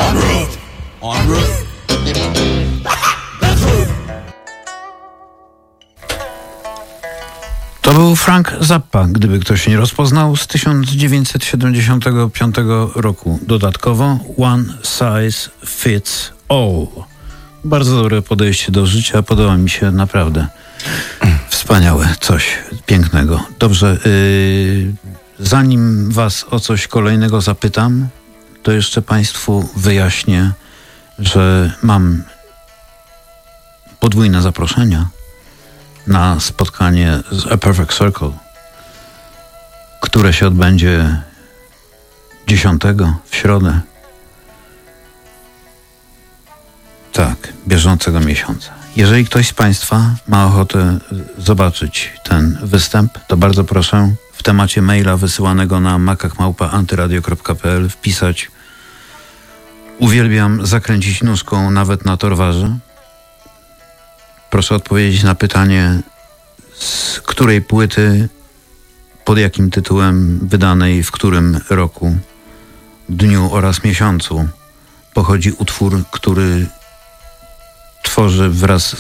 En route. En route. To był Frank Zappa, gdyby ktoś nie rozpoznał, z 1975 roku. Dodatkowo One Size Fits All. Bardzo dobre podejście do życia, podoba mi się naprawdę. Wspaniałe, coś pięknego. Dobrze, zanim was o coś kolejnego zapytam, to jeszcze państwu wyjaśnię, że mam podwójne zaproszenia na spotkanie z A Perfect Circle, które się odbędzie 10 w środę. Tak, bieżącego miesiąca. Jeżeli ktoś z państwa ma ochotę zobaczyć ten występ, to bardzo proszę w temacie maila wysyłanego na makak@antyradio.pl wpisać: uwielbiam zakręcić nóżką nawet na torwarze. Proszę odpowiedzieć na pytanie, z której płyty, pod jakim tytułem wydanej, w którym roku, dniu oraz miesiącu pochodzi utwór, który tworzy wraz